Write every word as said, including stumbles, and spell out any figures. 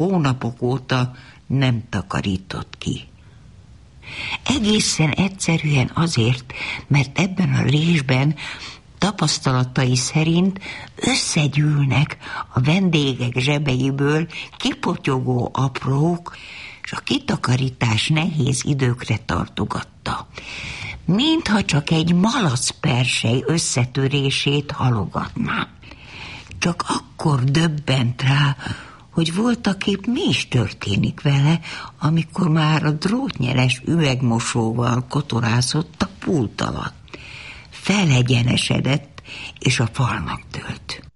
hónapok óta nem takarított ki. Egészen egyszerűen azért, mert ebben a résben tapasztalatai szerint összegyűlnek a vendégek zsebeiből kipotyogó aprók, és a kitakarítás nehéz időkre tartogatta. Mintha csak egy malacpersely összetörését halogatná. Csak akkor döbbent rá, hogy voltaképp mi is történik vele, amikor már a drótnyeles üvegmosóval kotorázott a pult alatt. Felegyenesedett, és a falnak dőlt.